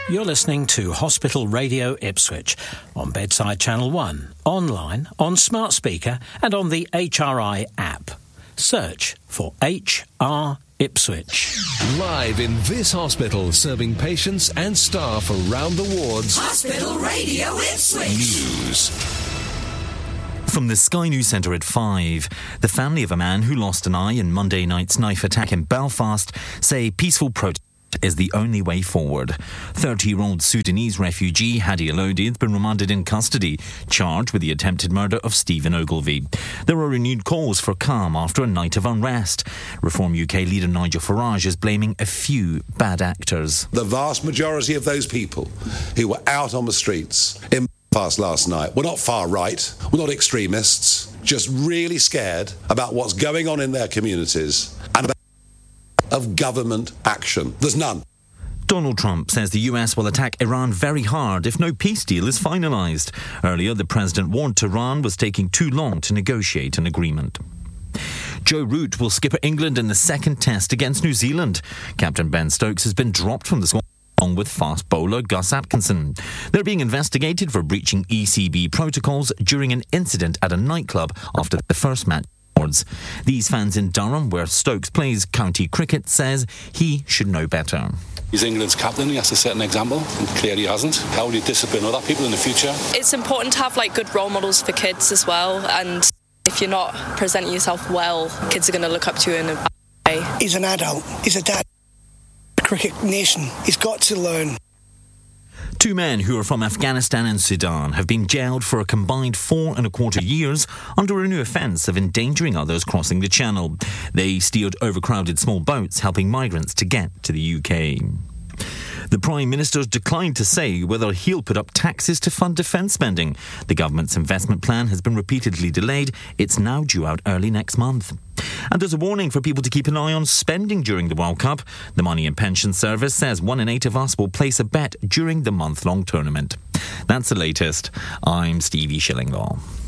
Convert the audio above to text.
You're listening to Hospital Radio Ipswich on Bedside Channel 1, online, on smart speaker and on the HRI app. Search for HR Ipswich. Live in this hospital, serving patients and staff around the wards. Hospital Radio Ipswich. News. From the Sky News Centre at 5, the family of a man who lost an eye in Monday night's knife attack in Belfast say peaceful protest is the only way forward. 30-year-old Sudanese refugee Hadi Elodi has been remanded in custody, charged with the attempted murder of Stephen Ogilvie. There are renewed calls for calm after a night of unrest. Reform UK leader Nigel Farage is blaming a few bad actors. The vast majority of those people who were out on the streets in Belfast last night were not far right, were not extremists, just really scared about what's going on in their communities and about of government action. There's none. Donald Trump says the US will attack Iran very hard if no peace deal is finalised. Earlier, the president warned Tehran was taking too long to negotiate an agreement. Joe Root will skipper England in the second test against New Zealand. Captain Ben Stokes has been dropped from the squad along with fast bowler Gus Atkinson. They're being investigated for breaching ECB protocols during an incident at a nightclub after the first match. These fans in Durham, where Stokes plays county cricket, says he should know better. He's England's captain, he has to set an example, and clearly he hasn't. How will he discipline other people in the future? It's important to have good role models for kids as well, and if you're not presenting yourself well, kids are going to look up to you in a bad way. He's an adult, he's a dad. Cricket nation, he's got to learn. Two men who are from Afghanistan and Sudan have been jailed for a combined 4.25 years under a new offence of endangering others crossing the Channel. They steered overcrowded small boats, helping migrants to get to the UK. The Prime Minister's declined to say whether he'll put up taxes to fund defence spending. The government's investment plan has been repeatedly delayed. It's now due out early next month. And there's a warning for people to keep an eye on spending during the World Cup. The Money and Pension Service says 1 in 8 of us will place a bet during the month-long tournament. That's the latest. I'm Stevie Shillinglaw.